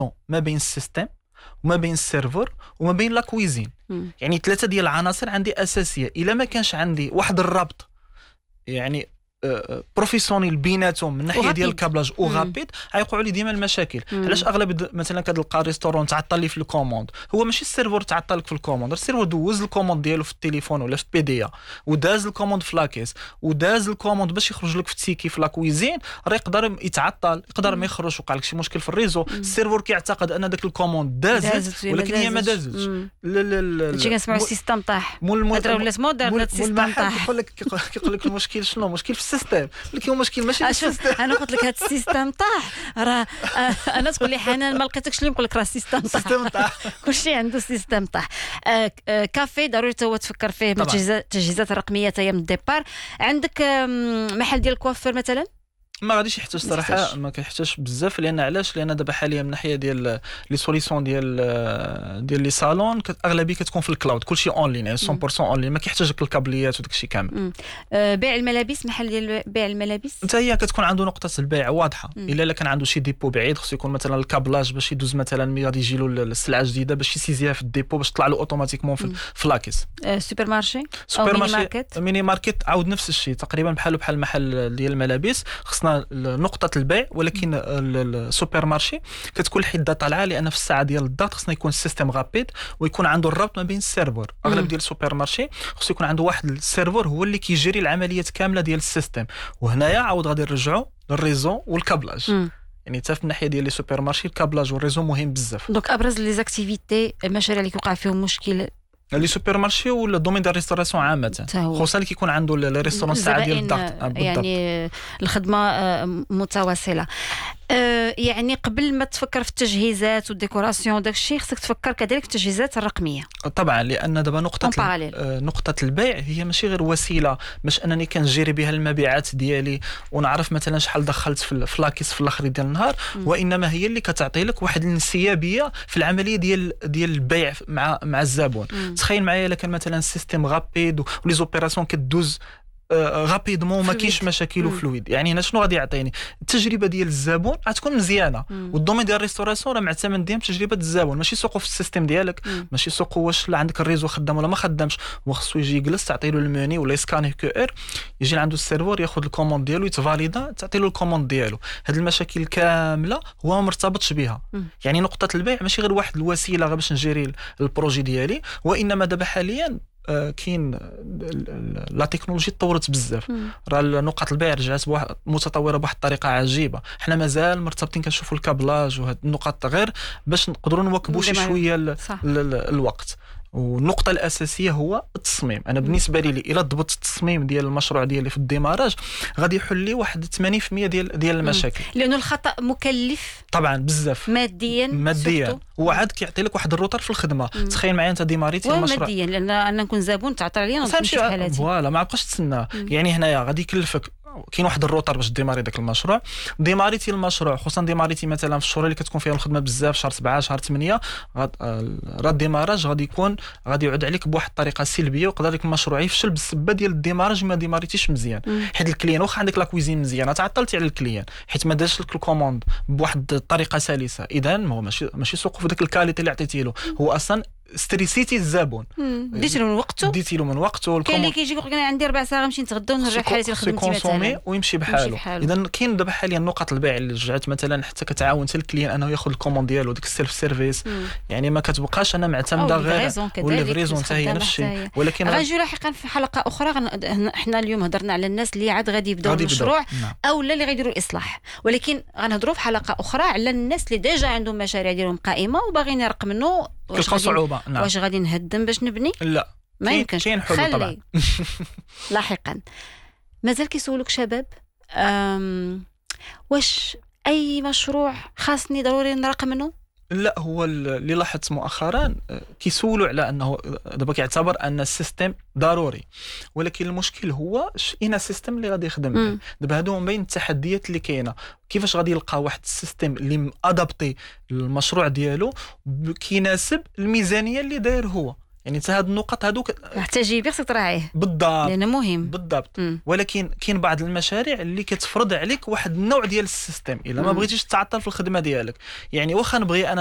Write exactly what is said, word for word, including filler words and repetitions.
ما بين السيستم وما بين السيرفر وما بين لا كويزين. يعني ثلاثه ديال العناصر عندي اساسيه. الا ما كانش عندي واحد الربط يعني بروفيسيونيل بيناتهم من ناحيه ديال الكابلاج او غابيد، غيوقعوا لي ديما المشاكل. علاش اغلب مثلا كتلقى ريستورون تعطل لي في الكوموند، هو ماشي السيرفر تعطل لك في الكوموند، السيرفر دوز الكوموند ديالو في التليفون ولا في بي دي وداز الكوموند في لاكيس وداز الكوموند باش يخرج لك في التيكي في لا كويزين، راه يقدر يتعطل، يقدر ما يخرج، وقع لك شي مشكل في الريزو. السيرفر كيعتقد ان داك الكوموند دازت ولكن هي ما دازتش. لا لا لا هادشي كنسمعوا السيستم طاح، هضره ولات مودرن السيستم طاح. كيقول لك كيقول لك المشكل شنو؟ مشكل في السيستم، ولكن المشكل ماشي في السيستم. انا قلت لك هذا السيستم طاح، راه انا تقول لي حنان ما لقيتكش اللي نقول لك راه السيستم طاح. طاح كلشي عنده السيستم طاح. آه آه كافي ضروري تو تفكر فيه من التجهيزات الرقميه تاهي من الديبار. عندك محل ديال الكوافير مثلا؟ ما غاديش يحتاج صراحه، ما كيحتاجش بزاف. لان علاش؟ لان دابا حاليا من ناحيه ديال لي سوليسيون ديال ديال لي صالون اغلبيه كتكون في الكلاود، كلشي اون لين، يعني مية بالمية اون لين، ما كيحتاجك الكابليات وداك الشيء كامل. أه بيع الملابس، محل ديال بيع الملابس حتى هي كتكون عنده نقطه البيع واضحه. الا لا كان عنده شي ديبو بعيد، خصو يكون مثلا الكابلاج باش يدوز مثلا ملي غادي يجي له السلعه جديده باش يسيزيها في الديبو باش تطلع له اوتوماتيكمون في, في لاكيس. أه سوبر مارشي سوبر مارشي ماركت. ميني ماركت عاود نفس الشيء تقريبا، بحال بحال المحل ديال الملابس. خصنا نقطه البيع، ولكن السوبر مارشي كتكون الحده طالعه، لان في الساعه ديال الضغط خصنا يكون السيستم غابيد ويكون عنده الربط ما بين السيرفر. اغلب ديال السوبر مارشي خصو يكون عنده واحد السيرفر هو اللي كيجري العمليات كامله ديال السيستم. وهنايا عاود غادي نرجعوا للريزو والكابلاج. يعني حتى في الناحيه ديال لي سوبر مارشي الكابلاج والريزو مهم بزاف. دونك ابرز لي زاكتيفيتي المشاريع اللي كيوقع فيهم مشكل لي سوبر مارشي ولا دومين ديال الريستوراسيون عامه، خصوصا اللي كيكون عنده الريستورون الساعه ديال الضغط. يعني الخدمه متواصله. أه يعني قبل ما تفكر في التجهيزات والديكوراسيون وداك الشيء، خصك تفكر كذلك في التجهيزات الرقميه. طبعا، لان دابا نقطه ال... نقطه البيع هي ماشي غير وسيله باش انني كنجيري بها المبيعات ديالي ونعرف مثلا شحال دخلت في فلاكيس في الاخر ديال النهار، م. وانما هي اللي كتعطي لك واحد الانسيابيه في العمليه ديال ديال البيع مع مع الزبون. م. تخيل معايا الا كان مثلا السيستم غابيد ولي زوبيراسيون كدوز غابيدمون ما كاينش مشاكل وفلويد، يعني هنا شنو غادي يعطيني؟ التجربه ديال الزبون غتكون مزيانه. والدومين ديال الريستوراسيون راه معتمد ديما تجربه الزبون، ماشي سوقو في السيستم ديالك، مم. ماشي سوقو واش عندك الريزو خدام ولا ما خدامش. هو خصو يجي يجلس تعطي له الموني ولا يسكاني كيو ار، يجي عنده السيرفور ياخذ الكوموند ديالو يتفاليدا، تعطي له الكوموند ديالو. هاد المشاكل كامله هو ما مرتبطش بها. مم. يعني نقطه البيع ماشي غير واحد الوسيله غير باش نجيري البروجي ديالي، وانما دابا حاليا آه كاين لا تكنولوجي تطورت بزاف. راه نقاط البيع رجعت بواحد متطوره بواحد الطريقه عجيبه. حنا مازال مرتبطين كنشوفوا الكابلاج وهاد النقاط غير باش نقدروا نواكبوا شي شويه ال ال الوقت. والنقطة الأساسية هو التصميم. أنا بالنسبة لي إلا ضبطت التصميم ديال المشروع ديالي في الديماراج غادي يحل لي واحد ثمانين بالمية ديال ديال المشاكل. لأنه الخطأ مكلف طبعا بزاف ماديا ماديا وعاد كيعطي لك واحد الروتر في الخدمة. مم. تخيل معايا أنت ديماريتي المشروع ماديا، لأن أنا نكون زبون تعطي لي نمشي بحالاتي فوالا ما بقاش تسنى. يعني هنايا غادي يكلفك، كاين واحد الروتر باش ديماري داك المشروع. ديماريتي المشروع خصوصا ديماريتي مثلا في الشهور اللي كتكون فيها الخدمه بزاف، شهر سبعة شهر ثمانية، راه الديماراج غادي يكون غادي يعود عليك بواحد الطريقه سلبيه، ويقدر لك المشروع يفشل بالسبه ديال الديماراج ما ديماريتيش مزيان. حيت الكليان واخا عندك لا كويزين مزيانه تعطلتي على الكليان حيت ما دارش لك الكوموند بواحد الطريقه سلسه. اذا هو ماشي ماشي سوق في داك الكاليتي اللي عطيتي له، هو اصلا ستريسيتي الزبون، ديتي له من وقته ديتي له من وقته. كاين اللي كيجي يقول لك انا عندي ربع ساعه غنمشي نتغدى ونرجع بحالتي لخدمتي مثلا ويمشي بحاله. اذا كاين دابا حاليا نقاط البيع اللي رجعت مثلا حتى كتعاون حتى الكليان انه ياخذ الكوموند ديالو ديك السيلف سيرفيس. يعني ما كتبقاش انا معتمده غير والفريزون حتى هي نفس الشيء. ولكن غنجيو لاحقا في حلقه اخرى غن... حنا اليوم هضرنا على الناس اللي عاد غادي يبداو المشروع نعم. او لا اللي غيديروا الاصلاح، ولكن غنهضروا في حلقه اخرى على الناس اللي ديجا عندهم مشاريع ديالهم قائمه وباغيين يرقمنوا. كتكون صعوبه نعم. واش غادي نهدم باش نبني؟ لا ما يمكنش. كاين حلول طبعا لاحقا. مازال كيسولوك شباب أم... واش اي مشروع خاصني ضروري نرقم منه؟ لا، هو اللي لاحظت مؤخرا كيسولوا على انه دابا كيعتبر ان السيستم ضروري، ولكن المشكل هو اين السيستم اللي غادي يخدم. دابا هادو من بين التحديات اللي كاينه، كيفاش غادي يلقى واحد السيستم اللي ادابطي للمشروع ديالو كيناسب الميزانيه اللي داير هو. يعني حتى هاد النقط هذوك حتى جيبي خصك تراعيه بالضبط لانه مهم بالضبط. م. ولكن كاين بعض المشاريع اللي كتفرض عليك واحد النوع ديال السيستم الا ما بغيتيش تعطل في الخدمه ديالك. يعني واخا نبغي انا